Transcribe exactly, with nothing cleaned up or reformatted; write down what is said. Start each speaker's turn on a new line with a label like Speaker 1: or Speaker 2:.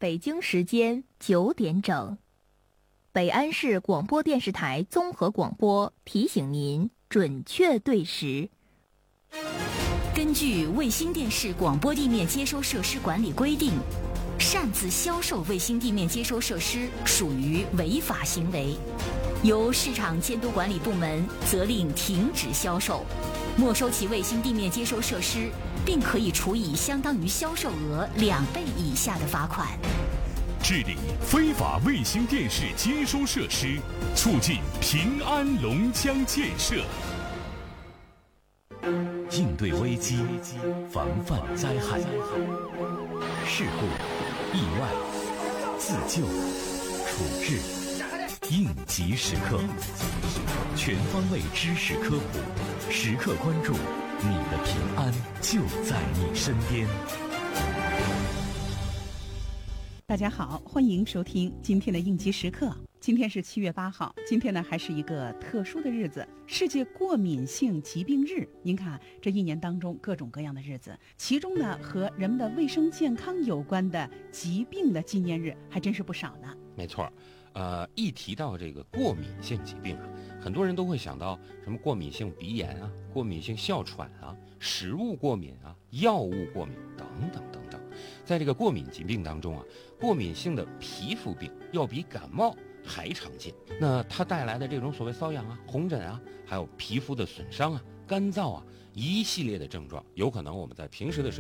Speaker 1: 北京时间九点整，北安市广播电视台综合广播提醒您准确对时。
Speaker 2: 根据卫星电视广播地面接收设施管理规定，擅自销售卫星地面接收设施属于违法行为，由市场监督管理部门责令停止销售，没收其卫星地面接收设施，并可以处以相当于销售额两倍以下的罚款。
Speaker 3: 治理非法卫星电视接收设施，促进平安龙江建设。
Speaker 4: 应对危机，防范灾害，事故、意外、自救、处置，应急时刻，全方位知识科普，时刻关注，你的平安就在你身边。
Speaker 5: 大家好，欢迎收听今天的应急时刻。今天是七月八号，今天呢还是一个特殊的日子，世界过敏性疾病日。您看，这一年当中各种各样的日子，其中呢和人们的卫生健康有关的疾病的纪念日还真是不少呢。
Speaker 6: 没错，呃，一提到这个过敏性疾病啊，很多人都会想到什么过敏性鼻炎啊、过敏性哮喘啊、食物过敏啊、药物过敏等等等等。在这个过敏疾病当中啊，过敏性的皮肤病要比感冒还常见。那它带来的这种所谓瘙痒啊、红疹啊，还有皮肤的损伤啊、干燥啊，一系列的症状，有可能我们在平时的生